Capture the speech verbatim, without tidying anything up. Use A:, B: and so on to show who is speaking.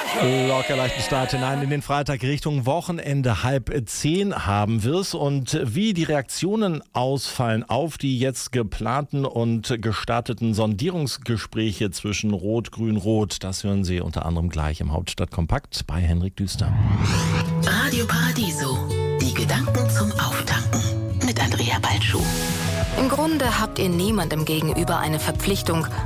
A: Locker leichten Start hinein in den Freitag Richtung Wochenende. Halb zehn haben wir's. Und wie die Reaktionen ausfallen auf die jetzt geplanten und gestarteten Sondierungsgespräche zwischen Rot, Grün, Rot, das hören Sie unter anderem gleich im Hauptstadtkompakt bei Henrik Düster.
B: Radio Paradiso. Die Gedanken zum Auftanken mit Andrea Balschuh.
C: Im Grunde habt ihr niemandem gegenüber eine Verpflichtung,